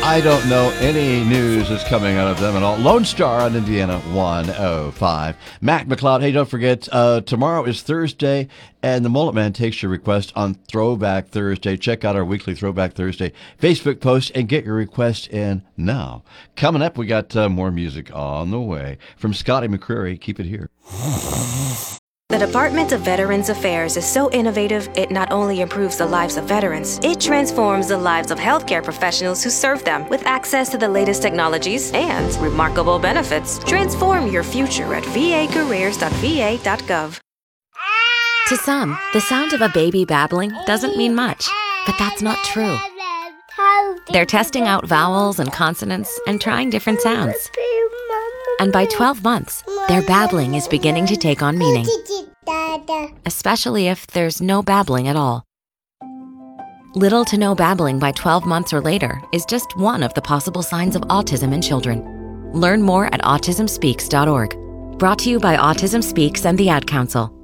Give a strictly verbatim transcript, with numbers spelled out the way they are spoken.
I don't know any news that's coming out of them at all. Lone Star on Indiana one oh five. Mac McLeod, hey, don't forget, uh, tomorrow is Thursday, and the Mullet Man takes your request on Throwback Thursday. Check out our weekly Throwback Thursday Facebook post and get your request in now. Coming up, we got uh, more music on the way. From Scotty McCreery, keep it here. The Department of Veterans Affairs is so innovative, it not only improves the lives of veterans, it transforms the lives of healthcare professionals who serve them with access to the latest technologies and remarkable benefits. Transform your future at v a careers dot v a dot gov. To some, the sound of a baby babbling doesn't mean much, but that's not true. They're testing out vowels and consonants and trying different sounds. And by twelve months, their babbling is beginning to take on meaning, especially if there's no babbling at all. Little to no babbling by twelve months or later is just one of the possible signs of autism in children. Learn more at autism speaks dot org. Brought to you by Autism Speaks and the Ad Council.